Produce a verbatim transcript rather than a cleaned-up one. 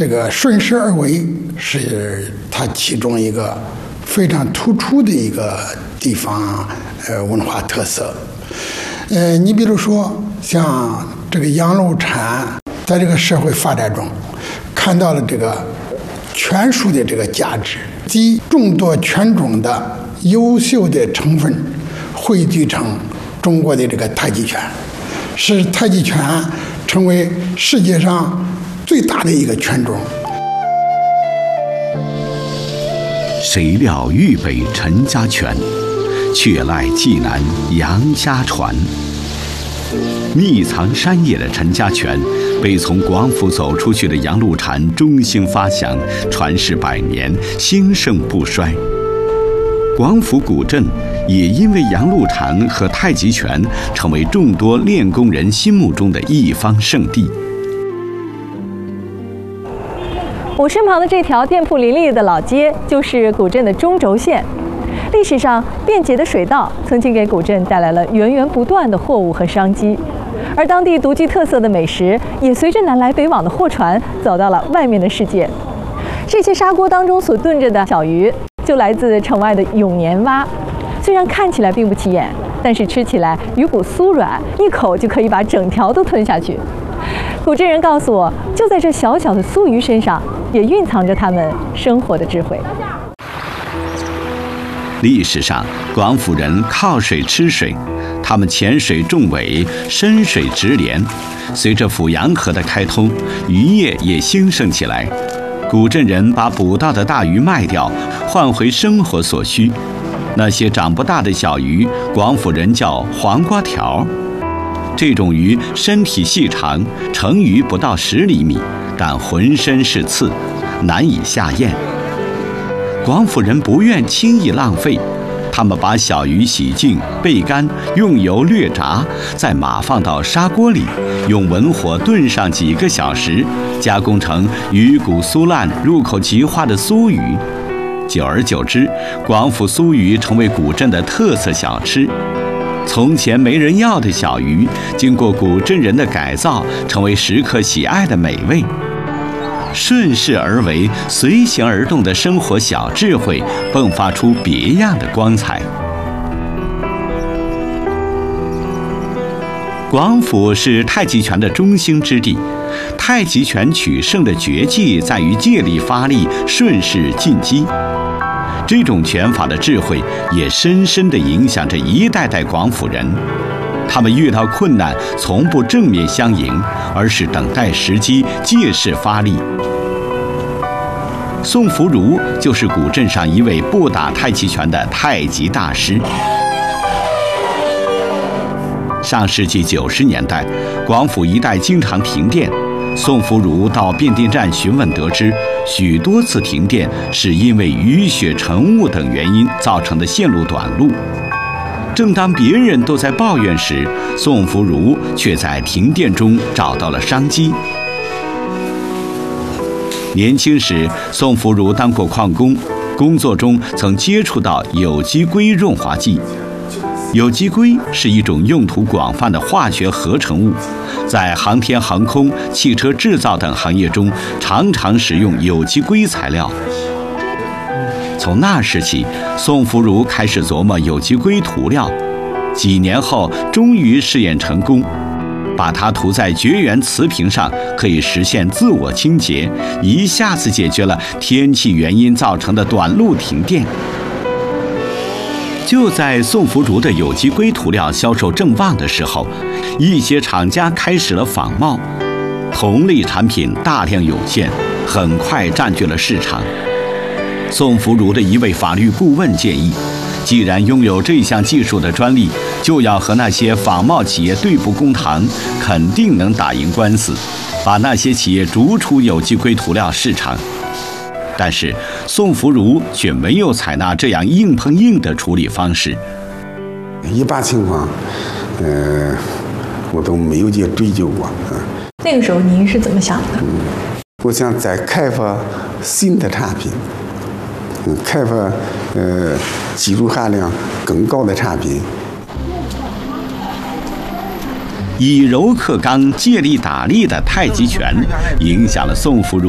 这个顺势而为是它其中一个非常突出的一个地方呃文化特色。呃，你比如说像这个杨露禅，在这个社会发展中看到了这个拳术的这个价值，集众多拳种的优秀的成分汇聚成中国的这个太极拳，使太极拳成为世界上最大的一个拳种。 谁料豫北陈家拳，却赖济南杨家传。密藏山野的陈家拳，被从广府走出去的杨露禅中兴发祥，传世百年，兴盛不衰。广府古镇也因为杨露禅和太极拳，成为众多练功人心目中的一方圣地。 我身旁的这条店铺林立的老街，就是古镇的中轴线。历史上，便捷的水道曾经给古镇带来了源源不断的货物和商机，而当地独具特色的美食，也随着南来北往的货船走到了外面的世界。这些砂锅当中所炖着的小鱼，就来自城外的永年蛙。虽然看起来并不起眼，但是吃起来鱼骨酥软，一口就可以把整条都吞下去。古镇人告诉我，就在这小小的酥鱼身上，也蕴藏着他们生活的智慧。 历史上，广府人靠水吃水，他们潜水种尾，深水直连。随着阜阳河的开通，渔业也兴盛起来。古镇人把捕到的大鱼卖掉，换回生活所需。那些长不大的小鱼，广府人叫黄瓜条。这种鱼身体细长，成鱼不到十厘米，但浑身是刺，难以下咽。广府人不愿轻易浪费，他们把小鱼洗净、焙干，用油略炸，再码放到砂锅里，用文火炖上几个小时，加工成鱼骨酥烂、入口即化的酥鱼。久而久之，广府酥鱼成为古镇的特色小吃。从前没人要的小鱼，经过古镇人的改造，成为食客喜爱的美味。顺势而为、随形而动的生活小智慧，迸发出别样的光彩。广府是太极拳的中兴之地，太极拳取胜的绝技在于借力发力、顺势进击。这种拳法的智慧也深深地影响着一代代广府人。他们遇到困难从不正面相迎，而是等待时机，借势发力。宋福如就是古镇上一位不打太极拳的太极大师。上世纪九十年代，广府一带经常停电，宋福如到变电站询问，得知许多次停电是因为雨雪晨雾等原因造成的线路短路。正当别人都在抱怨时，宋福如却在停电中找到了商机。年轻时，宋福如当过矿工，工作中曾接触到有机硅润滑剂。有机硅是一种用途广泛的化学合成物，在航天航空、汽车制造等行业中常常使用有机硅材料。从那时起，宋福如开始琢磨有机硅涂料，几年后终于试验成功。把它涂在绝缘瓷瓶上，可以实现自我清洁，一下子解决了天气原因造成的短路停电。就在宋福如的有机硅涂料销售正旺的时候，一些厂家开始了仿冒，同类产品大量涌现，很快占据了市场。宋福如的一位法律顾问建议，既然拥有这项技术的专利，就要和那些仿冒企业对簿公堂，肯定能打赢官司，把那些企业逐出有机硅涂料市场。但是宋福如却没有采纳这样硬碰硬的处理方式。 一般情况，呃，我都没有去追究过。嗯、 那个时候您是怎么想的？ 嗯，我想再开发新的产品，嗯，开发呃技术含量更高的产品。 以柔克刚、借力打力的太极拳，影响了宋福如